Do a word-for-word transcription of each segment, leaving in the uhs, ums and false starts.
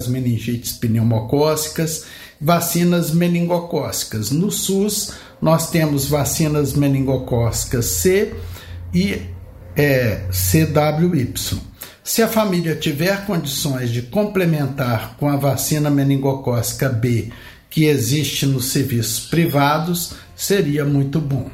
meningites pneumocócicas, vacinas meningocócicas. No SUS, nós temos vacinas meningocócicas C e é, C W Y. Se a família tiver condições de complementar com a vacina meningocócica B, que existe nos serviços privados, seria muito bom.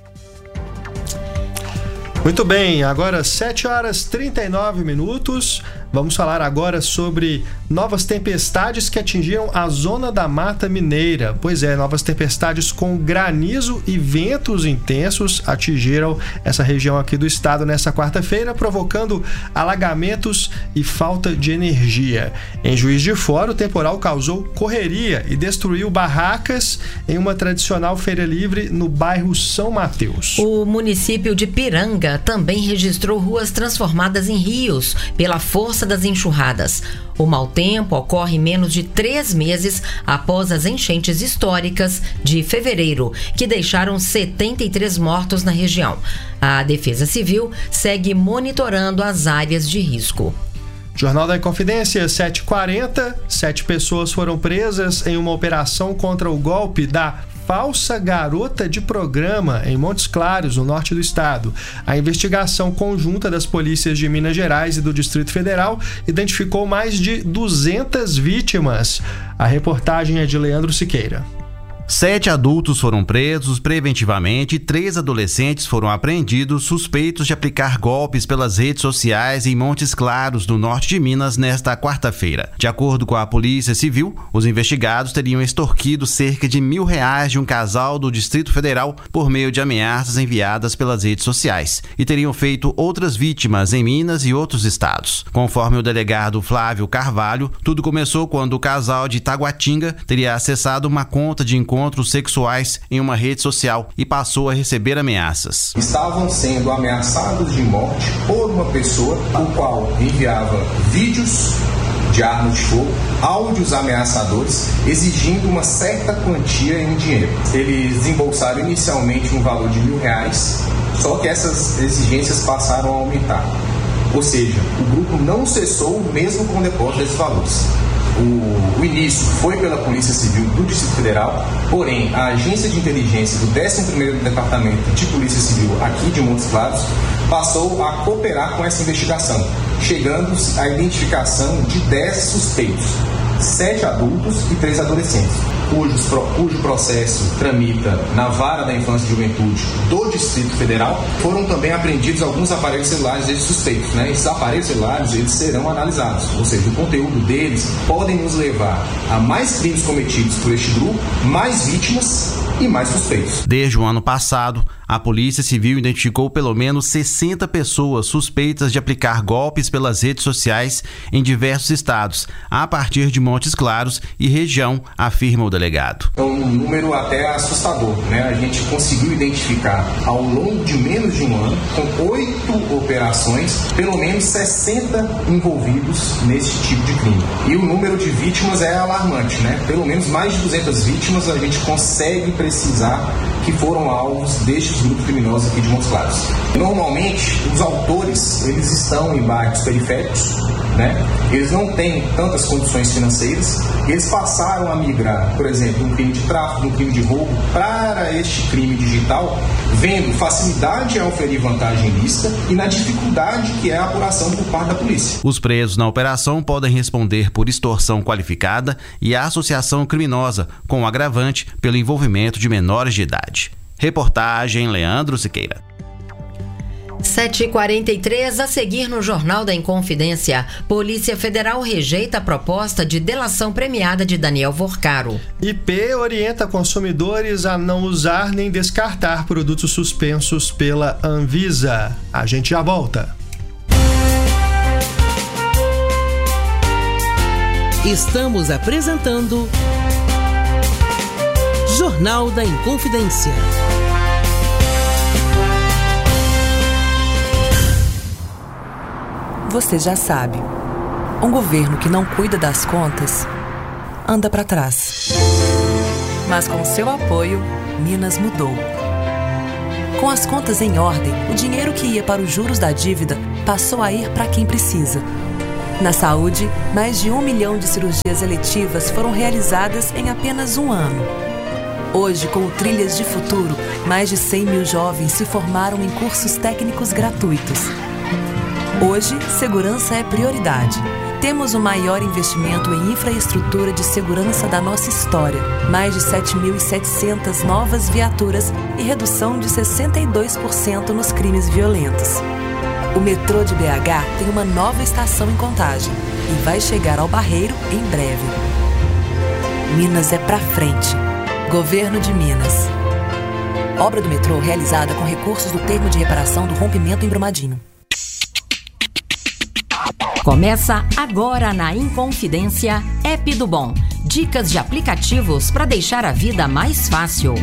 Muito bem, agora sete horas e trinta e nove minutos. Vamos falar agora sobre novas tempestades que atingiram a zona da Mata Mineira. Pois é, novas tempestades com granizo e ventos intensos atingiram essa região aqui do estado nesta quarta-feira, provocando alagamentos e falta de energia. Em Juiz de Fora, o temporal causou correria e destruiu barracas em uma tradicional feira livre no bairro São Mateus. O município de Piranga também registrou ruas transformadas em rios pela força das enxurradas. O mau tempo ocorre menos de três meses após as enchentes históricas de fevereiro, que deixaram setenta e três mortos na região. A Defesa Civil segue monitorando as áreas de risco. Jornal da Inconfidência, sete e quarenta. Sete pessoas foram presas em uma operação contra o golpe da falsa garota de programa em Montes Claros, no norte do estado. A investigação conjunta das polícias de Minas Gerais e do Distrito Federal identificou mais de duzentas vítimas. A reportagem é de Leandro Siqueira. Sete adultos foram presos preventivamente e três adolescentes foram apreendidos suspeitos de aplicar golpes pelas redes sociais em Montes Claros, no norte de Minas, nesta quarta-feira. De acordo com a Polícia Civil, os investigados teriam extorquido cerca de mil reais de um casal do Distrito Federal por meio de ameaças enviadas pelas redes sociais e teriam feito outras vítimas em Minas e outros estados. Conforme o delegado Flávio Carvalho, tudo começou quando o casal de Taguatinga teria acessado uma conta de encontros sexuais em uma rede social e passou a receber ameaças. Estavam sendo ameaçados de morte por uma pessoa, o qual enviava vídeos de armas de fogo, áudios ameaçadores, exigindo uma certa quantia em dinheiro. Eles desembolsaram inicialmente um valor de mil reais, só que essas exigências passaram a aumentar. Ou seja, o grupo não cessou mesmo com o depósito desses valores. O, o início foi pela Polícia Civil do Distrito Federal, porém a Agência de Inteligência do décimo primeiro Departamento de Polícia Civil aqui de Montes Claros passou a cooperar com essa investigação, chegando à identificação de dez suspeitos, sete adultos e três adolescentes, cujos, cujo processo tramita na Vara da Infância e Juventude do Distrito Federal. Foram também apreendidos alguns aparelhos celulares desses suspeitos, né? Esses aparelhos celulares eles serão analisados, ou seja, o conteúdo deles podem nos levar a mais crimes cometidos por este grupo, mais vítimas e mais suspeitos. Desde o ano passado, a Polícia Civil identificou pelo menos sessenta pessoas suspeitas de aplicar golpes pelas redes sociais em diversos estados, a partir de Montes Claros e região, afirma o delegado. É um número até assustador, né? A gente conseguiu identificar ao longo de menos de um ano, com oito operações, pelo menos sessenta envolvidos nesse tipo de crime. E o número de vítimas é alarmante, né? Pelo menos mais de duzentas vítimas a gente consegue precisar que foram alvos destes grupos criminosos aqui de Montes Claros. Normalmente, os autores, eles estão em bairros periféricos, né? Eles não têm tantas condições financeiras, e eles passaram a migrar, por exemplo, um crime de tráfico, um crime de roubo, para este crime digital, vendo facilidade ao oferir vantagem ilícita e na dificuldade que é a apuração por parte da polícia. Os presos na operação podem responder por extorsão qualificada e associação criminosa, com o agravante pelo envolvimento de menores de idade. Reportagem Leandro Siqueira. sete e quarenta e três, a seguir no Jornal da Inconfidência. Polícia Federal rejeita a proposta de delação premiada de Daniel Vorcaro. I P orienta consumidores a não usar nem descartar produtos suspensos pela Anvisa. A gente já volta. Estamos apresentando Jornal da Inconfidência. Você já sabe, um governo que não cuida das contas anda para trás. Mas com seu apoio, Minas mudou. Com as contas em ordem, o dinheiro que ia para os juros da dívida passou a ir para quem precisa. Na saúde, mais de um milhão de cirurgias eletivas foram realizadas em apenas um ano. Hoje, com o Trilhas de Futuro, mais de cem mil jovens se formaram em cursos técnicos gratuitos. Hoje, segurança é prioridade. Temos o maior investimento em infraestrutura de segurança da nossa história. Mais de sete mil e setecentas novas viaturas e redução de sessenta e dois por cento nos crimes violentos. O metrô de B H tem uma nova estação em Contagem e vai chegar ao Barreiro em breve. Minas é pra frente. Governo de Minas. Obra do metrô realizada com recursos do termo de reparação do rompimento em Brumadinho. Começa agora na Inconfidência App do Bom. Dicas de aplicativos para deixar a vida mais fácil.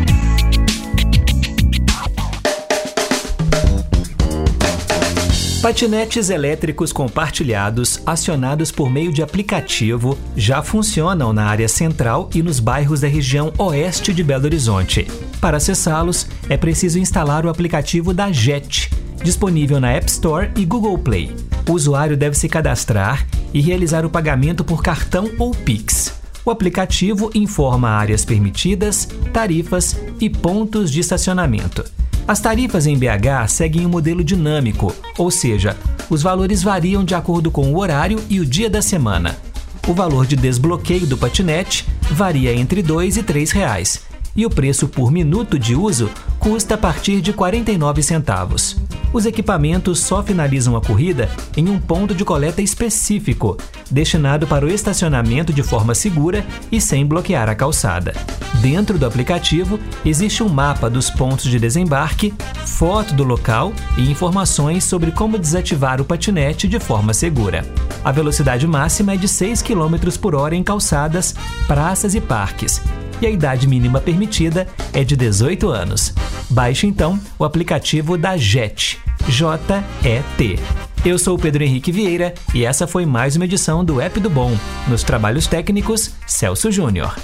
Patinetes elétricos compartilhados, acionados por meio de aplicativo, já funcionam na área central e nos bairros da região oeste de Belo Horizonte. Para acessá-los, é preciso instalar o aplicativo da Jet, disponível na App Store e Google Play. O usuário deve se cadastrar e realizar o pagamento por cartão ou Pix. O aplicativo informa áreas permitidas, tarifas e pontos de estacionamento. As tarifas em B H seguem um modelo dinâmico, ou seja, os valores variam de acordo com o horário e o dia da semana. O valor de desbloqueio do patinete varia entre dois e três reais, e o preço por minuto de uso custa a partir de quarenta e nove centavos. Os equipamentos só finalizam a corrida em um ponto de coleta específico, destinado para o estacionamento de forma segura e sem bloquear a calçada. Dentro do aplicativo, existe um mapa dos pontos de desembarque, foto do local e informações sobre como desativar o patinete de forma segura. A velocidade máxima é de seis quilômetros por hora em calçadas, praças e parques, e a idade mínima permitida é de dezoito anos. Baixe então o aplicativo da Jet, J E T. Eu sou o Pedro Henrique Vieira e essa foi mais uma edição do App do Bom. Nos trabalhos técnicos, Celso Júnior.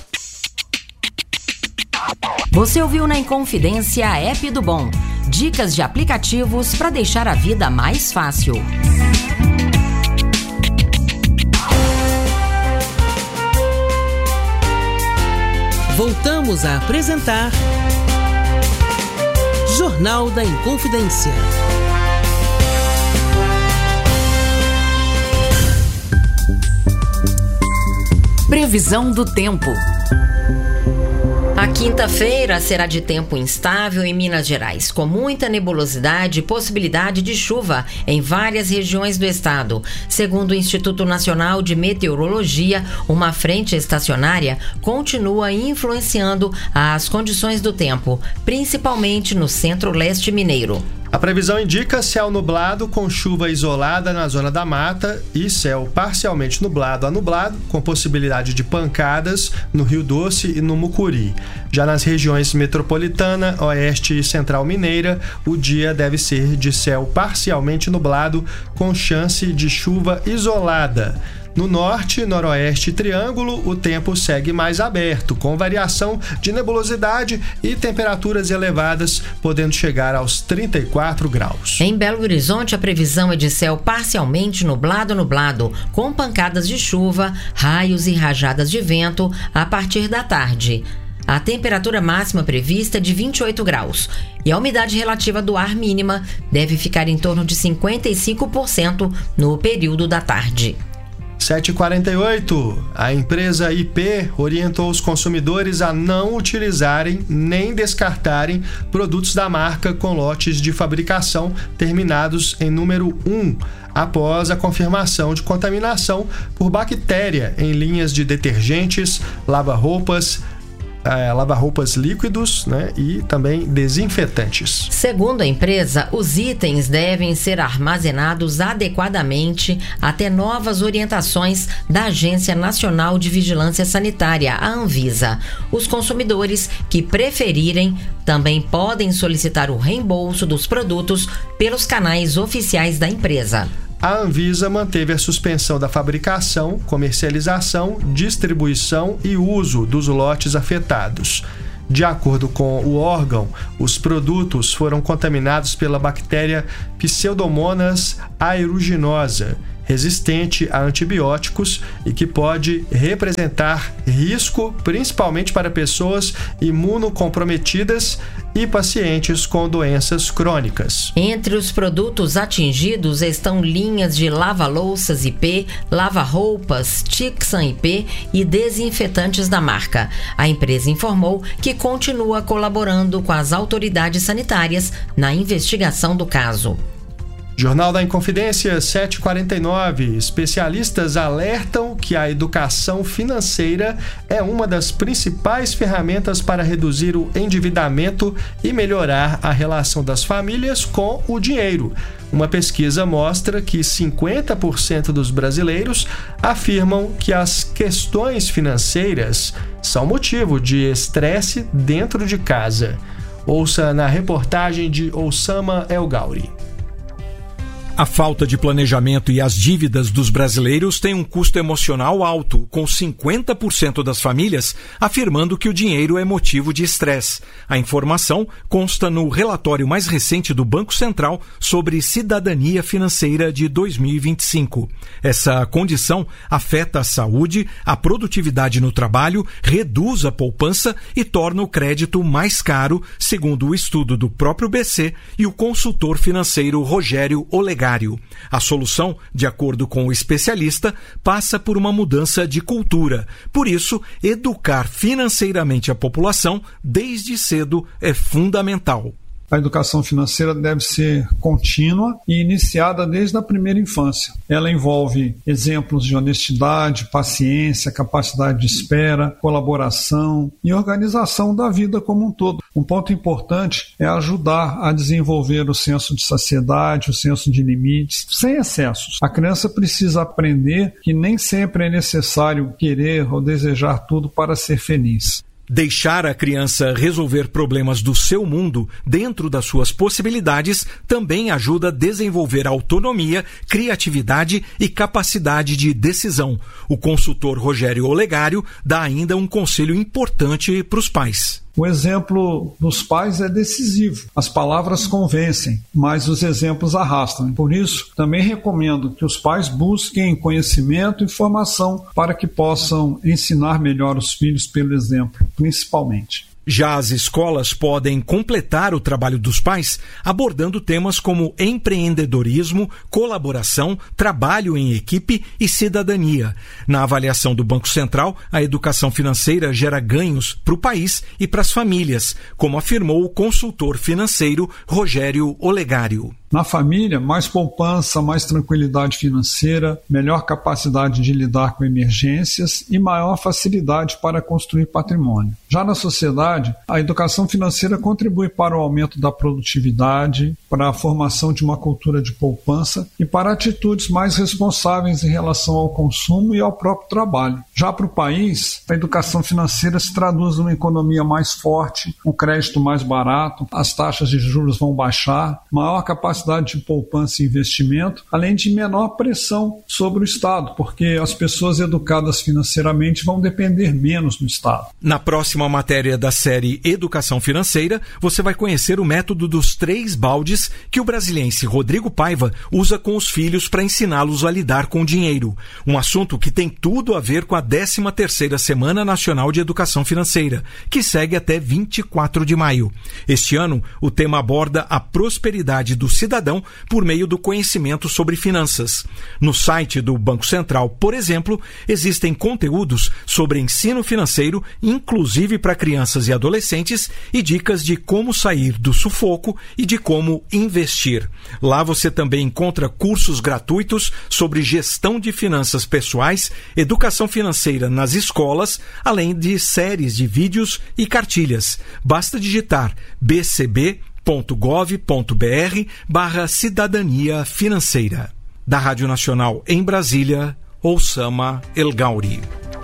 Você ouviu na Inconfidência App do Bom. Dicas de aplicativos para deixar a vida mais fácil. Voltamos a apresentar Jornal da Inconfidência. Previsão do tempo. A quinta-feira será de tempo instável em Minas Gerais, com muita nebulosidade e possibilidade de chuva em várias regiões do estado. Segundo o Instituto Nacional de Meteorologia, uma frente estacionária continua influenciando as condições do tempo, principalmente no centro-leste mineiro. A previsão indica céu nublado com chuva isolada na zona da mata e céu parcialmente nublado a nublado, com possibilidade de pancadas no Rio Doce e no Mucuri. Já nas regiões metropolitana, oeste e central mineira, o dia deve ser de céu parcialmente nublado com chance de chuva isolada. No norte, noroeste e triângulo, o tempo segue mais aberto, com variação de nebulosidade e temperaturas elevadas, podendo chegar aos trinta e quatro graus. Em Belo Horizonte, a previsão é de céu parcialmente nublado-nublado, com pancadas de chuva, raios e rajadas de vento a partir da tarde. A temperatura máxima prevista é de vinte e oito graus e a umidade relativa do ar mínima deve ficar em torno de cinquenta e cinco por cento no período da tarde. sete e quarenta e oito. A empresa I P orientou os consumidores a não utilizarem nem descartarem produtos da marca com lotes de fabricação terminados em número um, após a confirmação de contaminação por bactéria em linhas de detergentes, lava-roupas, É, lava-roupas líquidos, né, e também desinfetantes. Segundo a empresa, os itens devem ser armazenados adequadamente até novas orientações da Agência Nacional de Vigilância Sanitária, a Anvisa. Os consumidores que preferirem também podem solicitar o reembolso dos produtos pelos canais oficiais da empresa. A Anvisa manteve a suspensão da fabricação, comercialização, distribuição e uso dos lotes afetados. De acordo com o órgão, os produtos foram contaminados pela bactéria Pseudomonas aeruginosa, resistente a antibióticos e que pode representar risco principalmente para pessoas imunocomprometidas e pacientes com doenças crônicas. Entre os produtos atingidos estão linhas de lava-louças I P, lava-roupas Tixan I P e desinfetantes da marca. A empresa informou que continua colaborando com as autoridades sanitárias na investigação do caso. Jornal da Inconfidência sete e quarenta e nove. Especialistas alertam que a educação financeira é uma das principais ferramentas para reduzir o endividamento e melhorar a relação das famílias com o dinheiro. Uma pesquisa mostra que cinquenta por cento dos brasileiros afirmam que as questões financeiras são motivo de estresse dentro de casa. Ouça na reportagem de Oussama El Gauri. A falta de planejamento e as dívidas dos brasileiros têm um custo emocional alto, com cinquenta por cento das famílias afirmando que o dinheiro é motivo de estresse. A informação consta no relatório mais recente do Banco Central sobre cidadania financeira de dois mil e vinte e cinco. Essa condição afeta a saúde, a produtividade no trabalho, reduz a poupança e torna o crédito mais caro, segundo o estudo do próprio B C e o consultor financeiro Rogério Olegário. A solução, de acordo com o especialista, passa por uma mudança de cultura. Por isso, educar financeiramente a população desde cedo é fundamental. A educação financeira deve ser contínua e iniciada desde a primeira infância. Ela envolve exemplos de honestidade, paciência, capacidade de espera, colaboração e organização da vida como um todo. Um ponto importante é ajudar a desenvolver o senso de saciedade, o senso de limites, sem excessos. A criança precisa aprender que nem sempre é necessário querer ou desejar tudo para ser feliz. Deixar a criança resolver problemas do seu mundo dentro das suas possibilidades também ajuda a desenvolver autonomia, criatividade e capacidade de decisão. O consultor Rogério Olegário dá ainda um conselho importante para os pais. O exemplo dos pais é decisivo. As palavras convencem, mas os exemplos arrastam. Por isso, também recomendo que os pais busquem conhecimento e informação para que possam ensinar melhor os filhos pelo exemplo, principalmente. Já as escolas podem completar o trabalho dos pais abordando temas como empreendedorismo, colaboração, trabalho em equipe e cidadania. Na avaliação do Banco Central, a educação financeira gera ganhos para o país e para as famílias, como afirmou o consultor financeiro Rogério Olegário. Na família, mais poupança, mais tranquilidade financeira, melhor capacidade de lidar com emergências e maior facilidade para construir patrimônio. Já na sociedade, a educação financeira contribui para o aumento da produtividade, para a formação de uma cultura de poupança e para atitudes mais responsáveis em relação ao consumo e ao próprio trabalho. Já para o país, a educação financeira se traduz numa economia mais forte, um crédito mais barato, as taxas de juros vão baixar, maior capacidade de poupança e investimento, além de menor pressão sobre o Estado, porque as pessoas educadas financeiramente vão depender menos do Estado. Na próxima matéria da série Educação Financeira, você vai conhecer o método dos três baldes que o brasiliense Rodrigo Paiva usa com os filhos para ensiná-los a lidar com o dinheiro. Um assunto que tem tudo a ver com a décima terceira Semana Nacional de Educação Financeira, que segue até vinte e quatro de maio. Este ano, o tema aborda a prosperidade do cidadão cidadão por meio do conhecimento sobre finanças. No site do Banco Central, por exemplo, existem conteúdos sobre ensino financeiro, inclusive para crianças e adolescentes, e dicas de como sair do sufoco e de como investir. Lá você também encontra cursos gratuitos sobre gestão de finanças pessoais, educação financeira nas escolas, além de séries de vídeos e cartilhas. Basta digitar b c b ponto gov ponto b r barra cidadania financeira. Da Rádio Nacional em Brasília, Oussama El Gauri.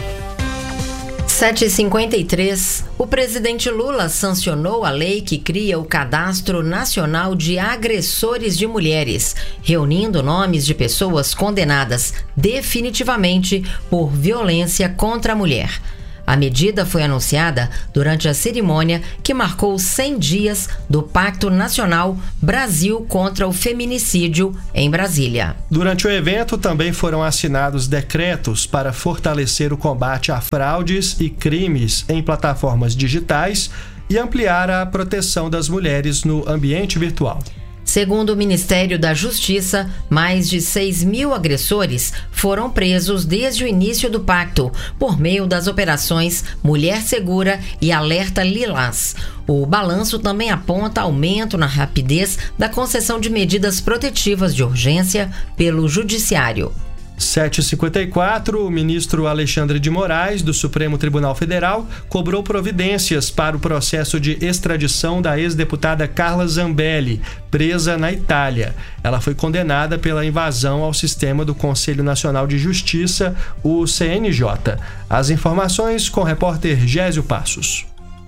sete e cinquenta e três. O presidente Lula sancionou a lei que cria o Cadastro Nacional de Agressores de Mulheres, reunindo nomes de pessoas condenadas definitivamente por violência contra a mulher. A medida foi anunciada durante a cerimônia que marcou cem dias do Pacto Nacional Brasil contra o Feminicídio em Brasília. Durante o evento também foram assinados decretos para fortalecer o combate a fraudes e crimes em plataformas digitais e ampliar a proteção das mulheres no ambiente virtual. Segundo o Ministério da Justiça, mais de seis mil agressores foram presos desde o início do pacto, por meio das operações Mulher Segura e Alerta Lilás. O balanço também aponta aumento na rapidez da concessão de medidas protetivas de urgência pelo Judiciário. sete e cinquenta e quatro, o ministro Alexandre de Moraes, do Supremo Tribunal Federal, cobrou providências para o processo de extradição da ex-deputada Carla Zambelli, presa na Itália. Ela foi condenada pela invasão ao sistema do Conselho Nacional de Justiça, o C N J. As informações com o repórter Gésio Passos.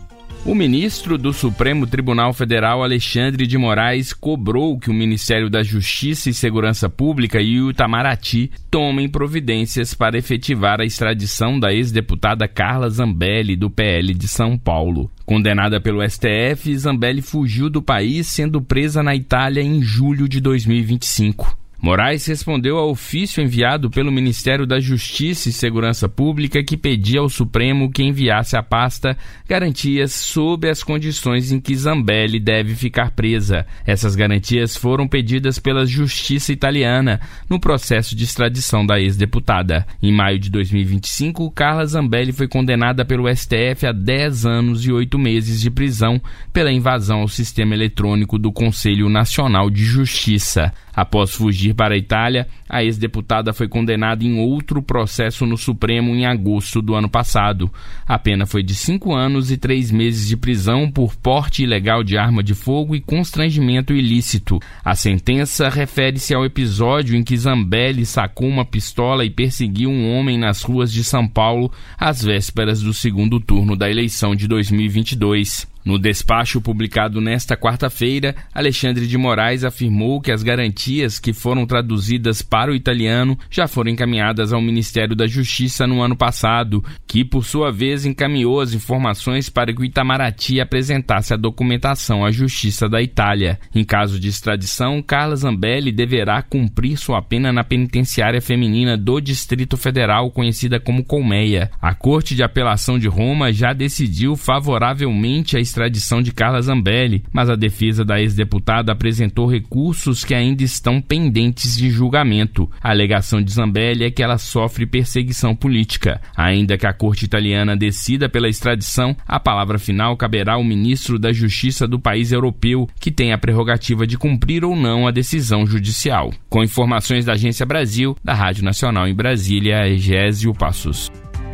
O ministro do Supremo Tribunal Federal, Alexandre de Moraes, cobrou que o Ministério da Justiça e Segurança Pública e o Itamaraty tomem providências para efetivar a extradição da ex-deputada Carla Zambelli, do P L de São Paulo. Condenada pelo S T F, Zambelli fugiu do país, sendo presa na Itália em julho de dois mil e vinte e cinco. Moraes respondeu ao ofício enviado pelo Ministério da Justiça e Segurança Pública que pedia ao Supremo que enviasse à pasta garantias sobre as condições em que Zambelli deve ficar presa. Essas garantias foram pedidas pela Justiça italiana no processo de extradição da ex-deputada. Em maio de dois mil e vinte e cinco, Carla Zambelli foi condenada pelo S T F a dez anos e oito meses de prisão pela invasão ao sistema eletrônico do Conselho Nacional de Justiça. Após fugir para a Itália, a ex-deputada foi condenada em outro processo no Supremo em agosto do ano passado. A pena foi de cinco anos e três meses de prisão por porte ilegal de arma de fogo e constrangimento ilícito. A sentença refere-se ao episódio em que Zambelli sacou uma pistola e perseguiu um homem nas ruas de São Paulo às vésperas do segundo turno da eleição de dois mil e vinte e dois. No despacho publicado nesta quarta-feira, Alexandre de Moraes afirmou que as garantias que foram traduzidas para o italiano já foram encaminhadas ao Ministério da Justiça no ano passado, que por sua vez encaminhou as informações para que o Itamaraty apresentasse a documentação à Justiça da Itália. Em caso de extradição, Carla Zambelli deverá cumprir sua pena na penitenciária feminina do Distrito Federal, conhecida como Colmeia. A Corte de Apelação de Roma já decidiu favoravelmente a extradição de Carla Zambelli, mas a defesa da ex-deputada apresentou recursos que ainda estão pendentes de julgamento. A alegação de Zambelli é que ela sofre perseguição política. Ainda que a corte italiana decida pela extradição, a palavra final caberá ao ministro da Justiça do país europeu, que tem a prerrogativa de cumprir ou não a decisão judicial. Com informações da Agência Brasil, da Rádio Nacional em Brasília, Egésio Passos.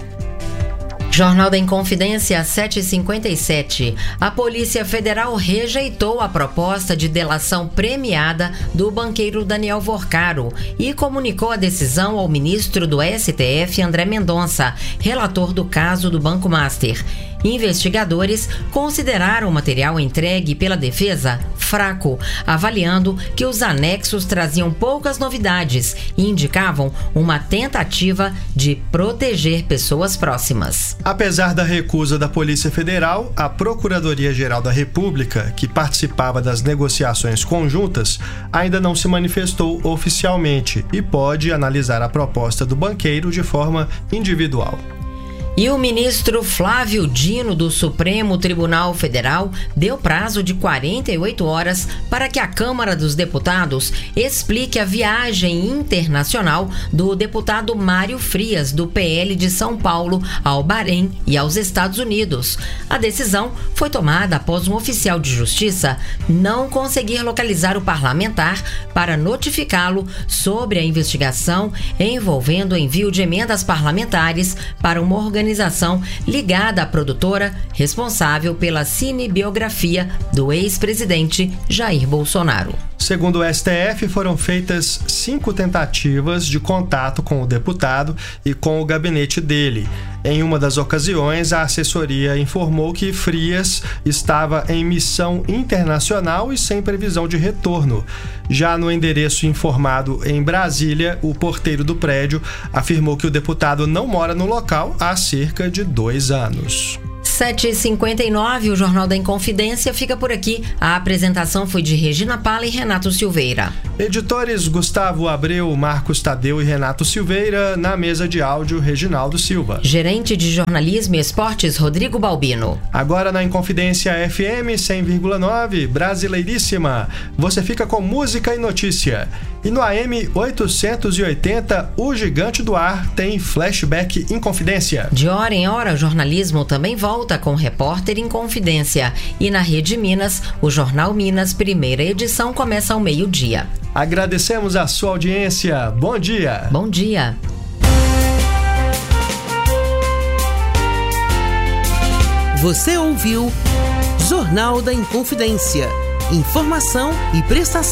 Jornal da Inconfidência, sete e cinquenta e sete. A Polícia Federal rejeitou a proposta de delação premiada do banqueiro Daniel Vorcaro e comunicou a decisão ao ministro do S T F, André Mendonça, relator do caso do Banco Master. Investigadores consideraram o material entregue pela defesa fraco, avaliando que os anexos traziam poucas novidades e indicavam uma tentativa de proteger pessoas próximas. Apesar da recusa da Polícia Federal, a Procuradoria-Geral da República, que participava das negociações conjuntas, ainda não se manifestou oficialmente e pode analisar a proposta do banqueiro de forma individual. E o ministro Flávio Dino, do Supremo Tribunal Federal, deu prazo de quarenta e oito horas para que a Câmara dos Deputados explique a viagem internacional do deputado Mário Frias, do P L de São Paulo, ao Bahrein e aos Estados Unidos. A decisão foi tomada após um oficial de justiça não conseguir localizar o parlamentar para notificá-lo sobre a investigação envolvendo o envio de emendas parlamentares para uma organização organização ligada à produtora responsável pela cinebiografia do ex-presidente Jair Bolsonaro. Segundo o S T F, foram feitas cinco tentativas de contato com o deputado e com o gabinete dele. Em uma das ocasiões, a assessoria informou que Frias estava em missão internacional e sem previsão de retorno. Já no endereço informado em Brasília, o porteiro do prédio afirmou que o deputado não mora no local há cerca de dois anos. sete e cinquenta e nove, o Jornal da Inconfidência fica por aqui. A apresentação foi de Regina Pala e Renato Silveira. Editores Gustavo Abreu, Marcos Tadeu e Renato Silveira. Na mesa de áudio, Reginaldo Silva. Gerente de Jornalismo e Esportes, Rodrigo Balbino. Agora na Inconfidência F M cem vírgula nove, Brasileiríssima. Você fica com música e notícia. E no A M oitocentos e oitenta, o Gigante do Ar tem Flashback Inconfidência. De hora em hora, o jornalismo também volta com o Repórter Inconfidência. E na Rede Minas, o Jornal Minas, primeira edição, começa ao meio-dia. Agradecemos a sua audiência. Bom dia. Bom dia. Você ouviu Jornal da Inconfidência. Informação e prestação